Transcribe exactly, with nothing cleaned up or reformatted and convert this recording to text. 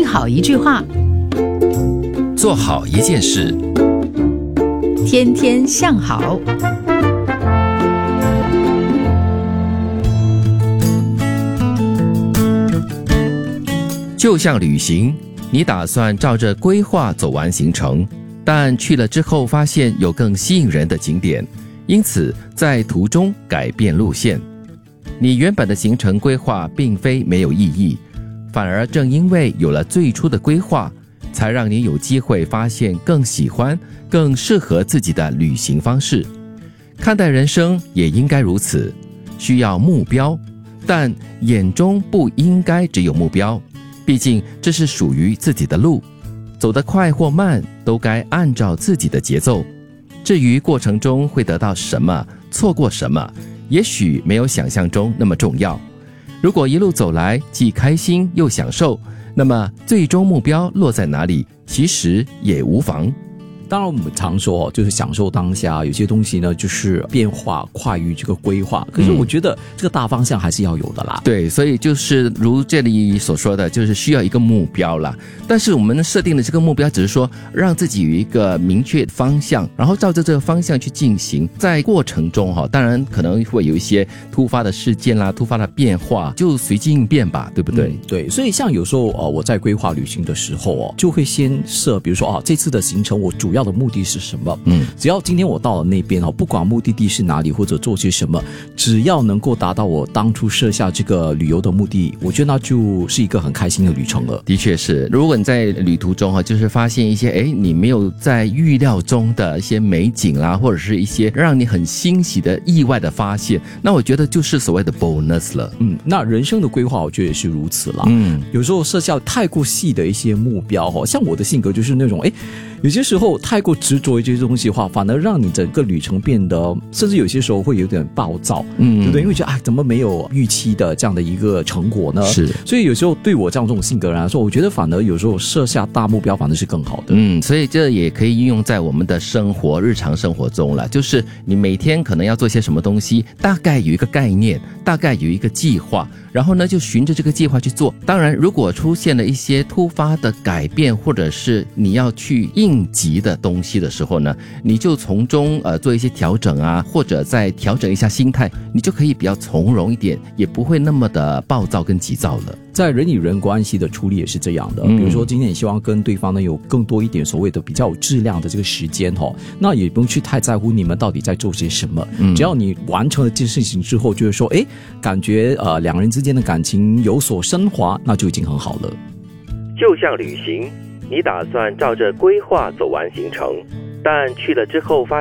好一句话， 做好一件事， 天天向好。 就像旅行，你打算照着规划走完行程，但去了之后发现有更吸引人的景点，因此在途中改变路线。你原本的行程规划并非没有意义，反而正因为有了最初的规划，才让你有机会发现更喜欢、更适合自己的旅行方式。看待人生也应该如此，需要目标，但眼中不应该只有目标，毕竟这是属于自己的路，走得快或慢都该按照自己的节奏。至于过程中会得到什么，错过什么，也许没有想象中那么重要。如果一路走来既开心又享受，那么最终目标落在哪里，其实也无妨。 当然我们常说就是享受当下，有些东西呢就是变化快于这个规划，可是我觉得这个大方向还是要有的啦。 对，所以就是如这里所说的，就是需要一个目标啦。但是我们设定的这个目标只是说让自己有一个明确方向，然后照着这个方向去进行。在过程中哈，当然可能会有一些突发的事件啦，突发的变化，就随机应变吧，对不对？ 嗯、对，所以像有时候呃我在规划旅行的时候哦，就会先设，比如说啊这次的行程我主要的目的是什么？嗯，只要今天我到了那边哦，不管目的地是哪里或者做些什么，只要能够达到我当初设下这个旅游的目的，我觉得那就是一个很开心的旅程了。 的确是，如果你在旅途中哈，就是发现一些诶你没有在预料中的一些美景啦，或者是一些让你很欣喜的意外的发现，那我觉得就是所谓的 bonus 了。 嗯，那人生的规划我觉得也是如此啦。嗯，有时候设下太过细的一些目标哈，像我的性格就是那种诶有些时候太过执着于这些东西的话，反而让你整个旅程变得，甚至有些时候会有点暴躁，嗯，对不对？因为觉得哎，怎么没有预期的这样的一个成果呢？ 是， 所以有时候对我这样这种性格人来说，我觉得反而有时候设下大目标反而是更好的。 嗯，所以这也可以应用在我们的生活、日常生活中了。就是你每天可能要做些什么东西，大概有一个概念，大概有一个计划，然后呢就循着这个计划去做。当然，如果出现了一些突发的改变，或者是你要去应急的东西的时候呢，你就从中呃做一些调整啊，或者再调整一下心态，你就可以比较从容一点，也不会那么的暴躁跟急躁了。 在人与人关系的处理也是这样的，比如说今天你希望跟对方呢有更多一点所谓的比较有质量的这个时间哈，那也不用去太在乎你们到底在做些什么，嗯、只要你完成了这件事情之后，就是说哎，感觉呃两人之间的感情有所升华，那就已经很好了。 就像旅行，你打算照着规划走完行程，但去了之后发